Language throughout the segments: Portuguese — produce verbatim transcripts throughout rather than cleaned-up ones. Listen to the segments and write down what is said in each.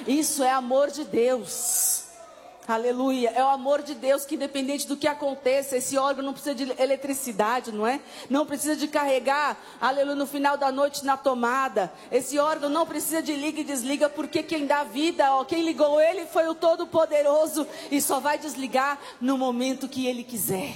Isso é amor de Deus. Aleluia, é o amor de Deus que independente do que aconteça, esse órgão não precisa de eletricidade, não é? Não precisa de carregar, aleluia, no final da noite na tomada. Esse órgão não precisa de liga e desliga, porque quem dá vida, ó, quem ligou ele foi o Todo-Poderoso e só vai desligar no momento que ele quiser.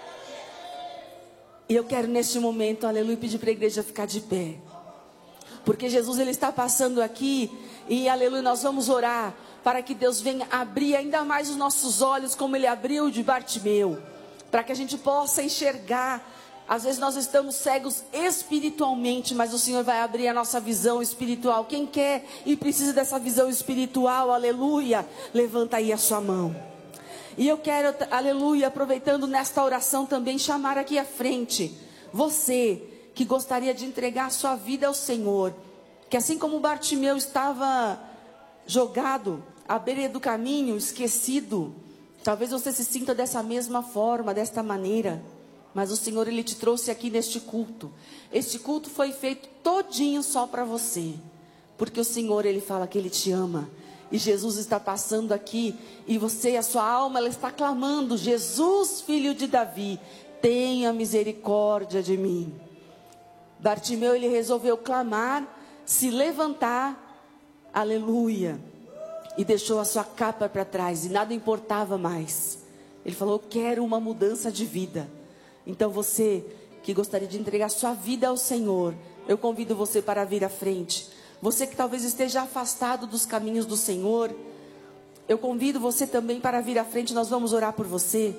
E eu quero neste momento, aleluia, pedir para a igreja ficar de pé. Porque Jesus ele está passando aqui e aleluia, nós vamos orar para que Deus venha abrir ainda mais os nossos olhos, como Ele abriu de Bartimeu, para que a gente possa enxergar. Às vezes nós estamos cegos espiritualmente, mas o Senhor vai abrir a nossa visão espiritual. Quem quer e precisa dessa visão espiritual, aleluia, levanta aí a sua mão. E eu quero, aleluia, aproveitando nesta oração também, chamar aqui à frente, você que gostaria de entregar a sua vida ao Senhor, que assim como Bartimeu estava jogado à beira do caminho, esquecido, talvez você se sinta dessa mesma forma, desta maneira, mas o Senhor ele te trouxe aqui neste culto. Este culto foi feito todinho só para você, porque o Senhor ele fala que Ele te ama, e Jesus está passando aqui, e você, a sua alma, ela está clamando: Jesus, filho de Davi, tenha misericórdia de mim. Bartimeu ele resolveu clamar, se levantar, aleluia, e deixou a sua capa para trás, e nada importava mais. Ele falou: eu quero uma mudança de vida. Então você que gostaria de entregar sua vida ao Senhor, eu convido você para vir à frente. Você que talvez esteja afastado dos caminhos do Senhor, eu convido você também para vir à frente, nós vamos orar por você.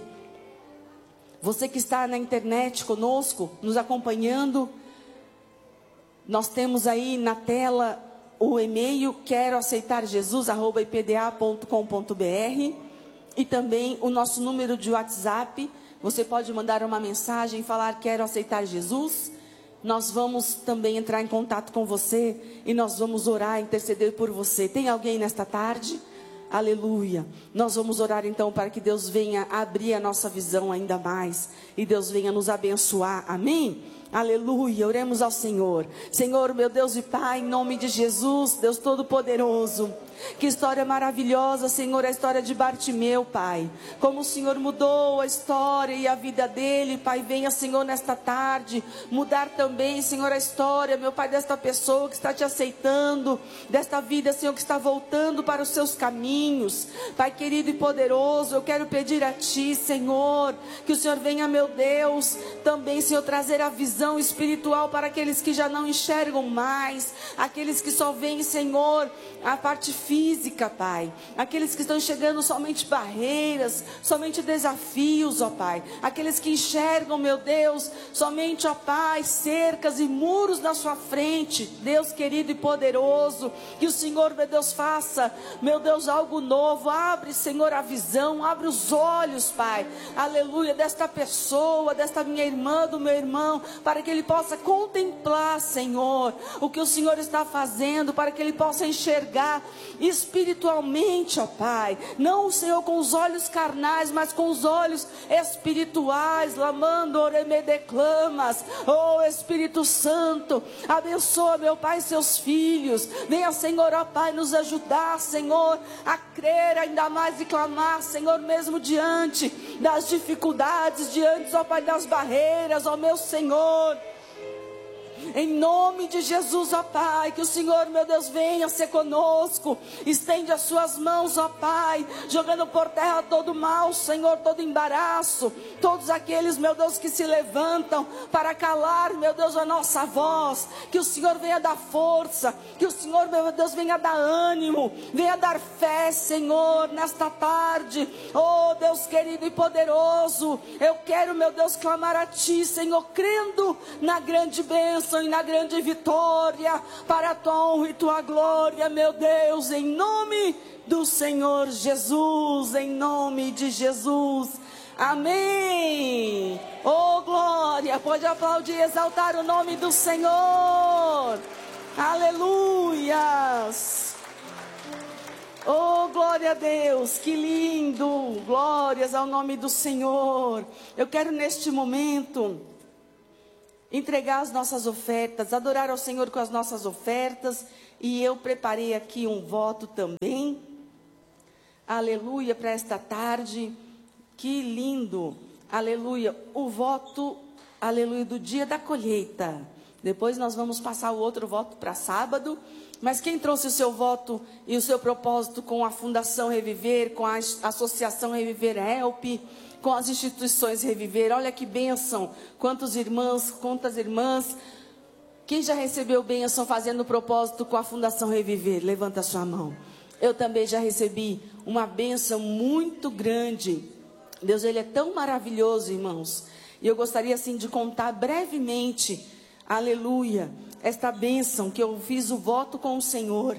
Você que está na internet conosco, nos acompanhando, nós temos aí na tela o e-mail quero aceitar jesus arroba i p d a ponto com ponto b r e também o nosso número de WhatsApp. Você pode mandar uma mensagem e falar: quero aceitar Jesus. Nós vamos também entrar em contato com você e nós vamos orar, interceder por você. Tem alguém nesta tarde? Aleluia. Nós vamos orar então para que Deus venha abrir a nossa visão ainda mais e Deus venha nos abençoar. Amém? Aleluia, oremos ao Senhor. Senhor, meu Deus e Pai, em nome de Jesus, Deus Todo-Poderoso, que história maravilhosa, Senhor, a história de Bartimeu, Pai. Como o Senhor mudou a história e a vida dele, Pai, venha, Senhor, nesta tarde, mudar também, Senhor, a história, meu Pai, desta pessoa que está te aceitando, desta vida, Senhor, que está voltando para os seus caminhos. Pai querido e poderoso, eu quero pedir a Ti, Senhor, que o Senhor venha, meu Deus, também, Senhor, trazer a visão espiritual para aqueles que já não enxergam mais, aqueles que só veem, Senhor, a parte física, Pai, aqueles que estão enxergando somente barreiras, somente desafios, ó Pai, aqueles que enxergam, meu Deus, somente, ó Pai, cercas e muros na sua frente. Deus querido e poderoso, que o Senhor, meu Deus, faça, meu Deus, algo novo. Abre, Senhor, a visão, abre os olhos, Pai, aleluia, desta pessoa, desta minha irmã, do meu irmão, para que ele possa contemplar, Senhor, o que o Senhor está fazendo, para que ele possa enxergar espiritualmente, ó Pai, não, Senhor, com os olhos carnais, mas com os olhos espirituais. Lamando oremedeclamas, oh Espírito Santo, abençoa, meu Pai, seus filhos. Venha, Senhor, ó Pai, nos ajudar, Senhor, a crer ainda mais e clamar, Senhor, mesmo diante das dificuldades, diante, ó Pai, das barreiras, ó meu Senhor. Em nome de Jesus, ó Pai, que o Senhor, meu Deus, venha ser conosco. Estende as suas mãos, ó Pai, jogando por terra todo mal, Senhor, todo embaraço, todos aqueles, meu Deus, que se levantam para calar, meu Deus, a nossa voz. Que o Senhor venha dar força, que o Senhor, meu Deus, venha dar ânimo, venha dar fé, Senhor, nesta tarde. Oh Deus querido e poderoso, eu quero, meu Deus, clamar a Ti, Senhor, crendo na grande bênção e na grande vitória, para a Tua honra e Tua glória, meu Deus, em nome do Senhor Jesus, em nome de Jesus, amém. Oh glória, pode aplaudir e exaltar o nome do Senhor, aleluias. Oh glória a Deus, que lindo, glórias ao nome do Senhor. Eu quero neste momento entregar as nossas ofertas, adorar ao Senhor com as nossas ofertas. E eu preparei aqui um voto também, aleluia, para esta tarde. Que lindo, aleluia, o voto, aleluia, do dia da colheita. Depois nós vamos passar o outro voto para sábado. Mas quem trouxe o seu voto e o seu propósito com a Fundação Reviver, com a Associação Reviver Help, com as instituições Reviver, olha que bênção, quantos irmãos, quantas irmãs. Quem já recebeu bênção fazendo o propósito com a Fundação Reviver? Levanta a sua mão. Eu também já recebi uma bênção muito grande. Deus, Ele é tão maravilhoso, irmãos. E eu gostaria assim de contar brevemente, aleluia, esta bênção que eu fiz o voto com o Senhor.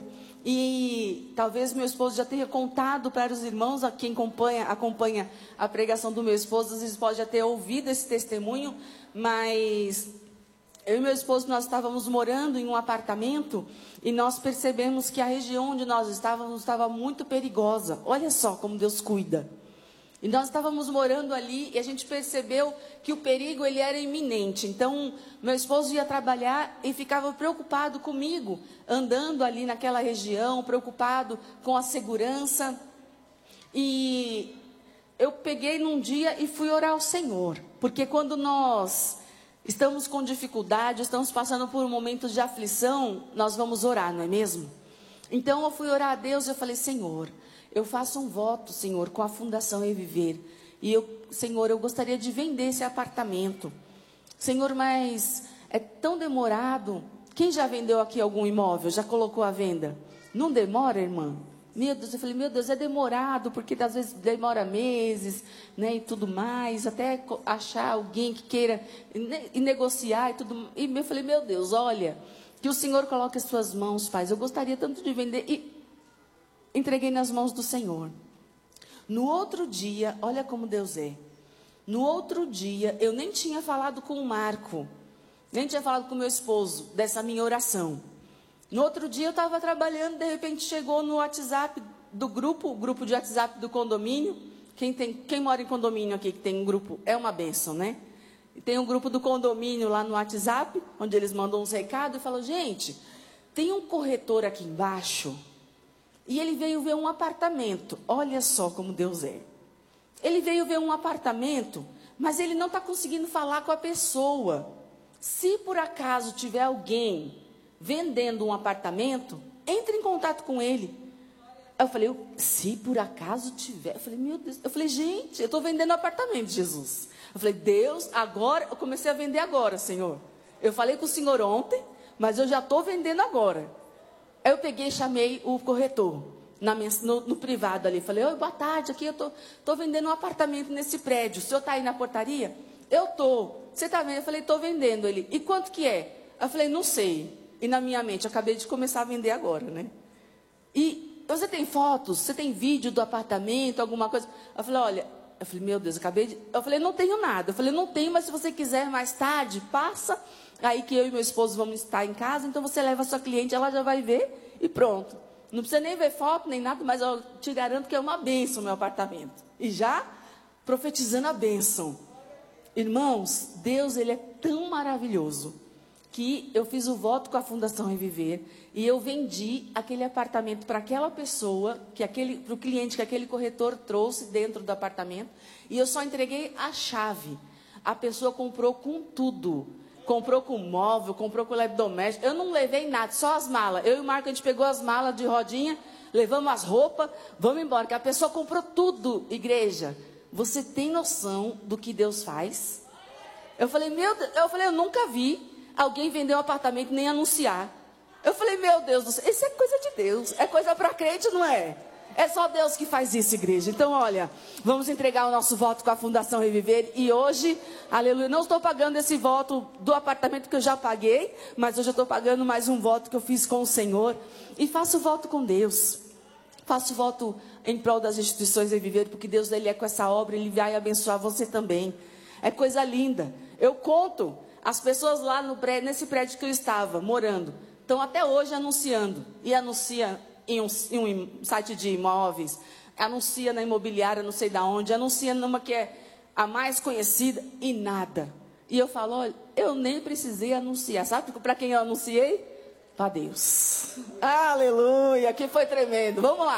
E talvez meu esposo já tenha contado para os irmãos, a quem acompanha, acompanha a pregação do meu esposo, às vezes pode já ter ouvido esse testemunho, mas eu e meu esposo, nós estávamos morando em um apartamento e nós percebemos que a região onde nós estávamos estava muito perigosa. Olha só como Deus cuida. E nós estávamos morando ali e a gente percebeu que o perigo ele era iminente. Então, meu esposo ia trabalhar e ficava preocupado comigo, andando ali naquela região, preocupado com a segurança. E eu peguei num dia e fui orar ao Senhor. Porque quando nós estamos com dificuldade, estamos passando por um momento de aflição, nós vamos orar, não é mesmo? Então, eu fui orar a Deus e eu falei, Senhor, eu faço um voto, Senhor, com a Fundação Reviver. E eu, Senhor, eu gostaria de vender esse apartamento. Senhor, mas é tão demorado. Quem já vendeu aqui algum imóvel? Já colocou à venda? Não demora, irmã? Meu Deus, eu falei, meu Deus, é demorado, porque às vezes demora meses, né, e tudo mais, até achar alguém que queira e negociar e tudo. E eu falei, meu Deus, olha, que o Senhor coloque as suas mãos, Pai. Eu gostaria tanto de vender e entreguei nas mãos do Senhor. No outro dia, olha como Deus é. No outro dia, eu nem tinha falado com o Marco, nem tinha falado com o meu esposo dessa minha oração. No outro dia, eu estava trabalhando, de repente chegou no WhatsApp do grupo, o grupo de WhatsApp do condomínio. Quem, tem, quem mora em condomínio aqui, que tem um grupo, é uma bênção, né? Tem um grupo do condomínio lá no WhatsApp, onde eles mandam uns recados e falam, gente, tem um corretor aqui embaixo. E ele veio ver um apartamento. Olha só como Deus é. Ele veio ver um apartamento, mas ele não está conseguindo falar com a pessoa. Se por acaso tiver alguém vendendo um apartamento, entre em contato com ele. Eu falei, se por acaso tiver. Eu falei, meu Deus. Eu falei, gente, eu estou vendendo apartamento, Jesus. Eu falei, Deus, agora, eu comecei a vender agora, Senhor. Eu falei com o Senhor ontem, mas eu já estou vendendo agora. Eu peguei e chamei o corretor na minha, no, no privado ali. Falei, oi, boa tarde, aqui eu tô, tô vendendo um apartamento nesse prédio. O senhor está aí na portaria? Eu tô. Você está vendo? Eu falei, estou vendendo. Ele, e quanto que é? Eu falei, não sei. E na minha mente, eu acabei de começar a vender agora, né? E você tem fotos? Você tem vídeo do apartamento, alguma coisa? Eu falei, olha, eu falei, meu Deus, eu acabei de... Eu falei, não tenho nada. Eu falei, não tenho, mas se você quiser mais tarde, passa... Aí que eu e meu esposo vamos estar em casa, então você leva a sua cliente, ela já vai ver e pronto. Não precisa nem ver foto, nem nada, mas eu te garanto que é uma bênção o meu apartamento. E já profetizando a bênção. Irmãos, Deus, Ele é tão maravilhoso, que eu fiz o voto com a Fundação Reviver, e eu vendi aquele apartamento para aquela pessoa, que aquele, para o cliente que aquele corretor trouxe dentro do apartamento, e eu só entreguei a chave. A pessoa comprou com tudo. Comprou com móvel, comprou com eletrodoméstico. Eu não levei nada, só as malas. Eu e o Marco, a gente pegou as malas de rodinha, levamos as roupas, vamos embora. Que a pessoa comprou tudo, igreja. Você tem noção do que Deus faz? Eu falei, meu Deus, eu falei, eu nunca vi alguém vender um apartamento nem anunciar. Eu falei, meu Deus do céu, isso é coisa de Deus. É coisa para crente, não é? É só Deus que faz isso, igreja. Então, olha, vamos entregar o nosso voto com a Fundação Reviver. E hoje, aleluia, não estou pagando esse voto do apartamento que eu já paguei, mas hoje eu estou pagando mais um voto que eu fiz com o Senhor. E faço voto com Deus. Faço voto em prol das instituições Reviver, porque Deus, Ele é com essa obra, Ele vai abençoar você também. É coisa linda. Eu conto, as pessoas lá no prédio, nesse prédio que eu estava morando, estão até hoje anunciando. E anuncia... Em um, em um site de imóveis, anuncia na imobiliária, não sei de onde, anuncia numa que é a mais conhecida e nada. E eu falo, olha, eu nem precisei anunciar. Sabe para quem eu anunciei? Para Deus. Aleluia, que foi tremendo. Vamos lá.